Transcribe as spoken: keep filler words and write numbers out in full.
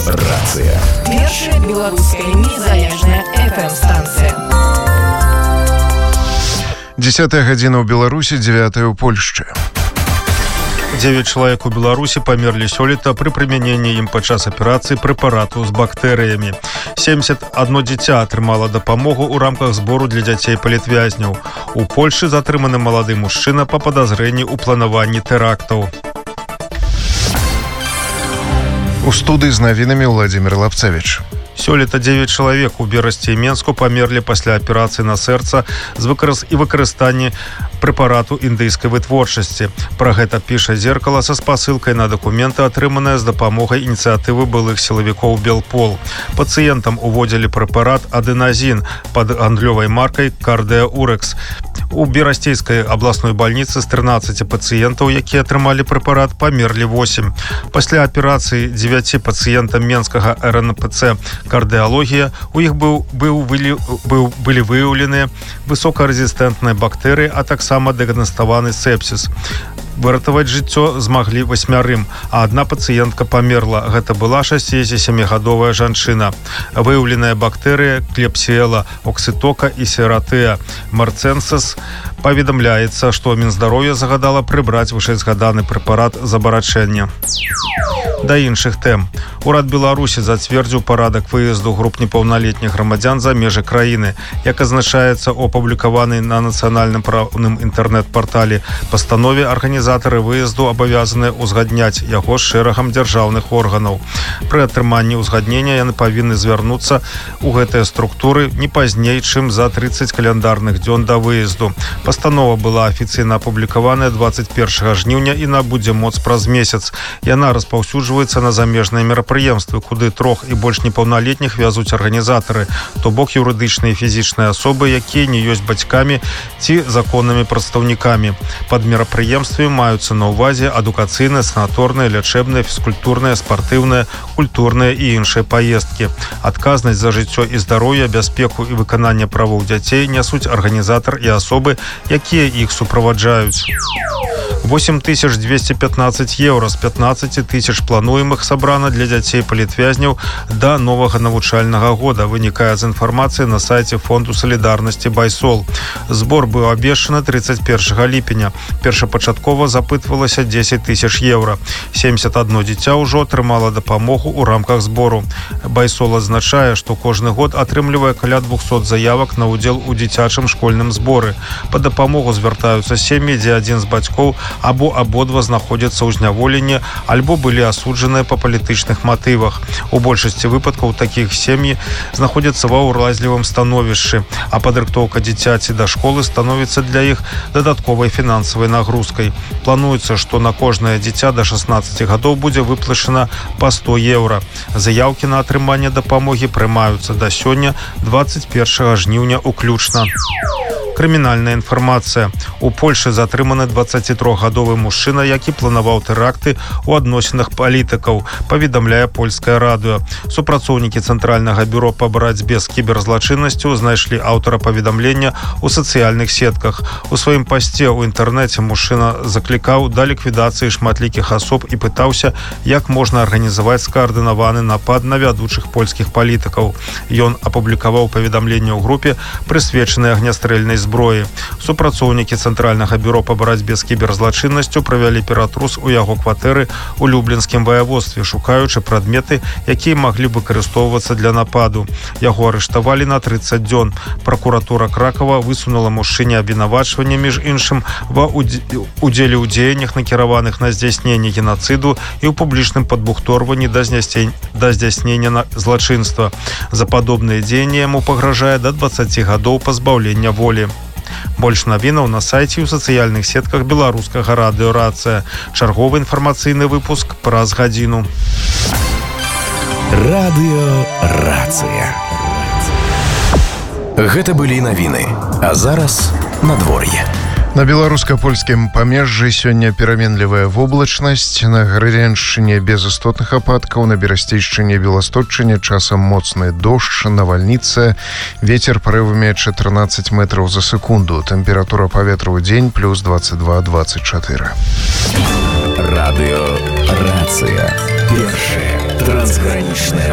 Рацыя. Першая беларуская незалежная эф эм-станцыя. Десятая гадзіна ў Беларусі, дзевятая ў Польшчы. девять чалавек у Беларусі памерлі сёлета пры прымяненні ім падчас аперацыі прэпарату з бактэрыямі. семьдесят одно дзіця атрымала дапамогу ў рамках збору для дзяцей палітвязняў. У Польшы затрыманы малады мужчына па падазрэнні ў планаванні тэрактаў. У студыі з навінамі Владзімир Лапцевіч. Сёлета девять чалавек у Берасці і Менску памерлі пасля аперацыі на сэрца з выкарыс... і выкарыстанні прэпарату індыйскай вытворчасці. Пра гэта піша «Зеркало» са спасылкай на дакументы, атрыманыя з дапамогай ініцыятывы былых сілавікоў «Белпол». Пацыентам уводзілі прэпарат адэназін пад гандлёвай маркай «Кардеа-Урекс». У Берасцейскай абласной бальніцы з трынаццаці пацыентаў, якія атрымалі прэпарат, памерлі восемь. Пасля аперацыі дзевяці пацыентам менскага эр эн пэ цэ «Кардыалогія» у іх быў, быў, быў, былі выяўленыя высокарэзістэнтныя бактэрыі, а таксама дыагнаставаны сепсіс. Выратаваць жыццё змаглі васьмярым, а адна пацыентка памерла. Гэта была шасцідзесяцісямігадовая жанчына. Выяўленая бактэрыя клепсіэла оксітока і сератэа марцэнсіс. Паведамляецца, што Мінздароўя загадала прыбраць вышэйзгаданы прэпарат забарачэння. Да іншых тэм. Урад Беларусі зацвердзіў парадак выезду груп непаўналетніх грамадзян за межы краіны. Як азначаецца ў апублікаванай на нацыянальным праўным інтэрнэт-партале пастанове, арганізатары выезду абавязаныя ўзгадняць яго з шэрагам дзяржаўных органаў. Пры атрыманні ўзгаднення яны павінны звярнуцца ў гэтыя структуры не пазней, чым за трыццаць каляндарных дзён да выезду. Пастанова была афіцыйна апублікаваная дваццаць першага жніўня і набудзе моц праз месяц. Яна распаўсюджваецца на замежныя мерапрыемствы, куды трох і больш непаўналетніх вязуць арганізатары, то бок юрыдычныя і фізічныя асобы, якія не ёсць бацькамі ці законнымі прадстаўнікамі. Пад мерапрыемствамі маюцца на ўвазе адукацыйныя, санаторныя, лячэбныя, фізкультурныя, спартыўныя, культурныя і іншыя паездкі. Адказнасць за жыццё і здароўе, бяспеку і выкананне правоў дзяцей нясуць арганізатар і асобы, якія іх суправаджаюць. восемь тысяч двести пятнадцать еўра з пятнаццаці тысяч плануемых сабрана для дзяцей палітвязняў да новага навучальнага года, вынікае з інфармацыі на сайце Фонду салідарнасці «Байсол». Збор быў абвешчаны трыццаць першага ліпеня. Першапачаткова запытвалася дзесяць тысяч еўра. семьдесят одно дзіця ўжо атрымала дапамогу ў рамках збору. «Байсол» адзначае, што кожны год атрымлівае каля двухсот заявак на ўдзел у дзіцячым школьным зборы. Па дапамогу звяртаюцца сем'і, дзе адзін з бацькоў або абодва знаходзяцца ў зняволенні, альбо былі асуджаныя па палітычных матывах. У большасці выпадкаў такіх сем'і знаходзяцца ва ўразлівым становішчы, а падрыхтоўка дзіцяці да школы становіцца для іх дадатковай фінансавай нагрузкай. Плануецца, што на кожнае дзіця да шаснаццаці гадоў будзе выплачана па сто еўра. Заяўкі на атрыманне дапамогі прымаюцца да сёння, дваццаць першага жніўня уключна. Крымінальная інфармацыя. У Польшы затрыманы дваццацітрохгадовы мужчына, які планаваў тэракты ў адносінах палітыкаў, паведамляе польскае радыё. Супрацоўнікі Цэнтральнага бюро па барацьбе з кіберзлачыннасцю знайшлі аўтара паведамлення ў сацыяльных сетках. У сваім пасце ў інтэрнэце мужчына заклікаў да ліквідацыі шматлікіх асоб і пытаўся, як можна арганізаваць скаардынаваны напад на вядучых польскіх палітыкаў. Ён апублікаваў паведамленне ў групе, прысвечанай агнястрэльнай зброі. Супрацоўнікі Цэнтральнага бюро па барацьбе з кіберзлачыннасцю правялі ператрус у яго кватэры ў Люблінскім ваяводстве, шукаючы прадметы, якія маглі выкарыстоўвацца для нападу. Яго арыштавалі на трыццаць дзён. Пракуратура Кракава высунула мужчыне абвінавачванне, між іншым, ва удзеле ў дзеяннях, накіраваных на здзяйсненне генацыду і ў публічным падбухторванні да здзяйснення злачынства. За падобныя дзеянні яму пагражае да дваццаці гадоў пазбаўлення волі. Больш навінаў на сайце і ў сацыяльных сетках беларускага радыё «Рацыя». Чарговы інфармацыйны выпуск праз гадзіну. Радыё «Рацыя». Гэта былі навіны. А зараз надвор'е. На беларуска-польскім памежжы сёння пераменлівая воблачнасць, на Гродзеншчыне без істотных ападкаў, на Берасцейшчыне і Беласточчыне часам моцны дождж, навальніца, вецер парывамі чатырнаццаць метраў за секунду. Тэмпература паветра ў дзень плюс двадцать два - двадцать четыре. Радыё «Рацыя». Першая трансляцыя. безграничная